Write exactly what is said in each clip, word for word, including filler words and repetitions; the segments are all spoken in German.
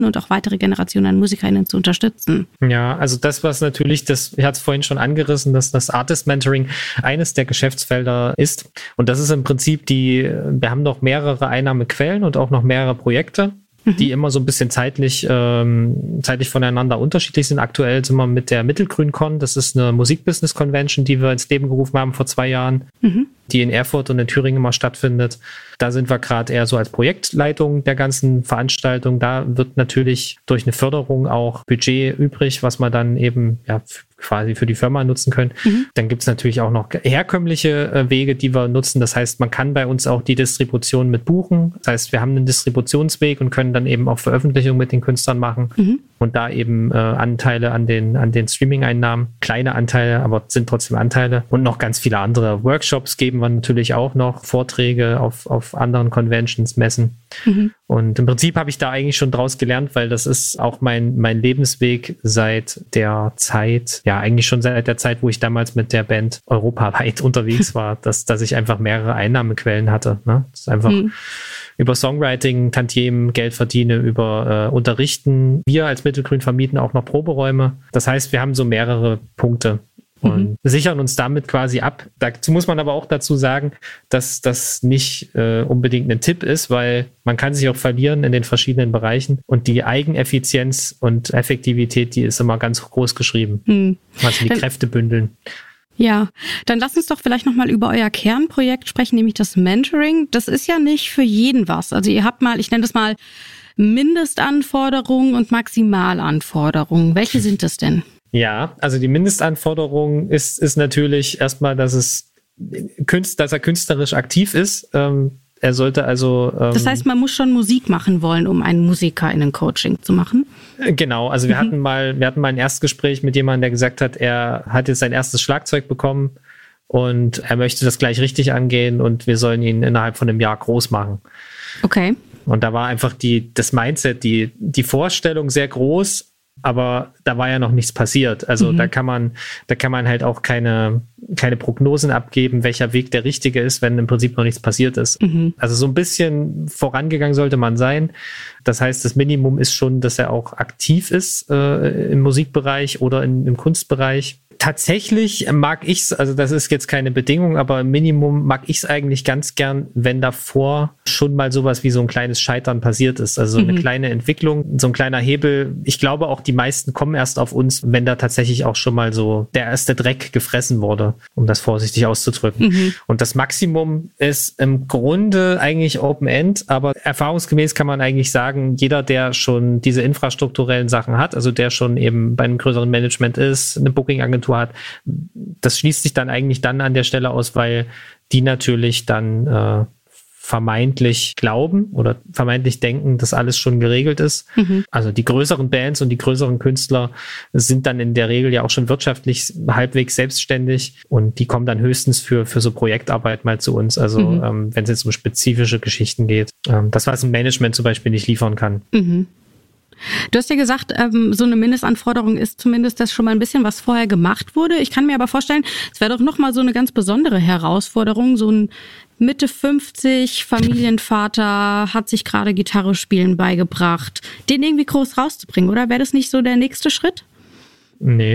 und auch weitere Generationen an MusikerInnen zu unterstützen. Ja, also das, was natürlich, das, ich hatte es vorhin schon angerissen, dass das Artist Mentoring eines der Geschäftsfelder ist. Und das ist im Prinzip die, wir haben noch mehrere Einnahmequellen und auch noch mehrere Projekte, die immer so ein bisschen zeitlich, ähm, zeitlich voneinander unterschiedlich sind. Aktuell sind wir mit der Mittelgrün-Con, das ist eine Musikbusiness-Convention, die wir ins Leben gerufen haben vor zwei Jahren, mhm. die in Erfurt und in Thüringen immer stattfindet. Da sind wir gerade eher so als Projektleitung der ganzen Veranstaltung. Da wird natürlich durch eine Förderung auch Budget übrig, was man dann eben ja quasi für die Firma nutzen können. Mhm. Dann gibt es natürlich auch noch herkömmliche äh, Wege, die wir nutzen. Das heißt, man kann bei uns auch die Distribution mit buchen. Das heißt, wir haben einen Distributionsweg und können dann eben auch Veröffentlichungen mit den Künstlern machen mhm. und da eben äh, Anteile an den, an den Streaming-Einnahmen. Kleine Anteile, aber sind trotzdem Anteile. Und noch ganz viele andere Workshops geben wir natürlich auch noch, Vorträge auf, auf anderen Conventions, Messen. Mhm. Und im Prinzip habe ich da eigentlich schon draus gelernt, weil das ist auch mein, mein Lebensweg seit der Zeit, ja eigentlich schon seit der Zeit, wo ich damals mit der Band europaweit unterwegs war, dass, dass ich einfach mehrere Einnahmequellen hatte. Ne? Das ist einfach mhm. über Songwriting, Tantiemen, Geld verdiene, über äh, Unterrichten. Wir als Mittelgrün vermieten auch noch Proberäume. Das heißt, wir haben so mehrere Punkte. Und mhm. sichern uns damit quasi ab. Dazu muss man aber auch dazu sagen, dass das nicht äh, unbedingt ein Tipp ist, weil man kann sich auch verlieren in den verschiedenen Bereichen. Und die Eigeneffizienz und Effektivität, die ist immer ganz groß geschrieben. Mhm. Also die dann, Kräfte bündeln. Ja, dann lass uns doch vielleicht nochmal über euer Kernprojekt sprechen, nämlich das Mentoring. Das ist ja nicht für jeden was. Also ihr habt mal, ich nenne das mal Mindestanforderungen und Maximalanforderungen. Welche sind das denn? Ja, also die Mindestanforderung ist, ist natürlich erstmal, dass es Künst, dass er künstlerisch aktiv ist. Ähm, er sollte also. Ähm, das heißt, man muss schon Musik machen wollen, um einen Musiker in ein Coaching zu machen? Genau, also wir mhm. hatten mal, wir hatten mal ein Erstgespräch mit jemandem, der gesagt hat, er hat jetzt sein erstes Schlagzeug bekommen und er möchte das gleich richtig angehen und wir sollen ihn innerhalb von einem Jahr groß machen. Okay. Und da war einfach die, das Mindset, die, die Vorstellung sehr groß. Aber da war ja noch nichts passiert. Also mhm. da kann man, da kann man halt auch keine, keine Prognosen abgeben, welcher Weg der richtige ist, wenn im Prinzip noch nichts passiert ist. Mhm. Also so ein bisschen vorangegangen sollte man sein. Das heißt, das Minimum ist schon, dass er auch aktiv ist äh, im Musikbereich oder in, im Kunstbereich. Tatsächlich mag ich's, also das ist jetzt keine Bedingung, aber im Minimum mag ich's eigentlich ganz gern, wenn davor schon mal sowas wie so ein kleines Scheitern passiert ist. Also so mhm. eine kleine Entwicklung, so ein kleiner Hebel. Ich glaube auch, die meisten kommen erst auf uns, wenn da tatsächlich auch schon mal so der erste Dreck gefressen wurde, um das vorsichtig auszudrücken. Mhm. Und das Maximum ist im Grunde eigentlich Open End, aber erfahrungsgemäß kann man eigentlich sagen, jeder, der schon diese infrastrukturellen Sachen hat, also der schon eben bei einem größeren Management ist, eine Booking-Agentur hat, das schließt sich dann eigentlich dann an der Stelle aus, weil die natürlich dann äh, vermeintlich glauben oder vermeintlich denken, dass alles schon geregelt ist. Mhm. Also die größeren Bands und die größeren Künstler sind dann in der Regel ja auch schon wirtschaftlich halbwegs selbstständig und die kommen dann höchstens für, für so Projektarbeit mal zu uns. Also mhm. ähm, wenn es jetzt um spezifische Geschichten geht. Ähm, das, was ein Management zum Beispiel nicht liefern kann. Mhm. Du hast ja gesagt, ähm, so eine Mindestanforderung ist zumindest, dass schon mal ein bisschen was vorher gemacht wurde. Ich kann mir aber vorstellen, es wäre doch nochmal so eine ganz besondere Herausforderung. So ein Mitte fünfzig Familienvater hat sich gerade Gitarre spielen beigebracht, den irgendwie groß rauszubringen, oder? Wäre das nicht so der nächste Schritt? Nee.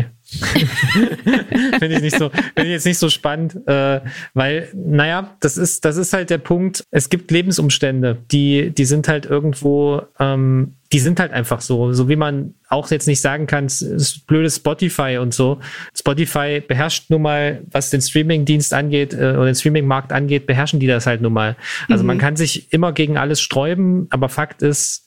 Finde ich nicht so, finde ich jetzt nicht so spannend, äh, weil, naja, das ist, das ist halt der Punkt. Es gibt Lebensumstände, die, die sind halt irgendwo, ähm, die sind halt einfach so, so wie man auch jetzt nicht sagen kann, es ist blödes Spotify und so. Spotify beherrscht nun mal, was den Streaming-Dienst angeht, äh, oder den Streaming-Markt angeht, beherrschen die das halt nun mal. Also mhm. man kann sich immer gegen alles sträuben, aber Fakt ist,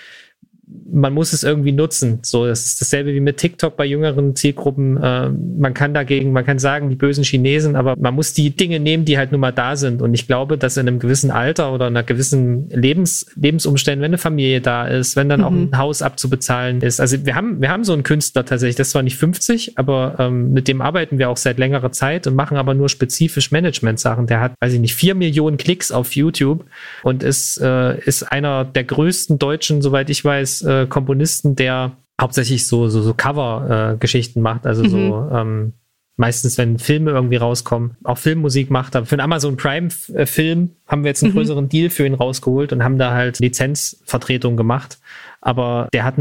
man muss es irgendwie nutzen. So, das ist dasselbe wie mit TikTok bei jüngeren Zielgruppen. Äh, man kann dagegen, man kann sagen, die bösen Chinesen, aber man muss die Dinge nehmen, die halt nun mal da sind. Und ich glaube, dass in einem gewissen Alter oder einer gewissen Lebens, Lebensumständen, wenn eine Familie da ist, wenn dann mhm. auch ein Haus abzubezahlen ist. Also wir haben, wir haben so einen Künstler tatsächlich, das ist zwar nicht fünfzig, aber ähm, mit dem arbeiten wir auch seit längerer Zeit und machen aber nur spezifisch Management-Sachen. Der hat, weiß ich nicht, vier Millionen Klicks auf YouTube und ist, äh, ist einer der größten Deutschen, soweit ich weiß, äh, Komponisten, der hauptsächlich so so, so Cover-Geschichten äh, macht, also mhm. so ähm, Meistens, wenn Filme irgendwie rauskommen, auch Filmmusik macht. Aber für einen Amazon Prime-Film haben wir jetzt einen mhm. größeren Deal für ihn rausgeholt und haben da halt Lizenzvertretung gemacht. Aber der hat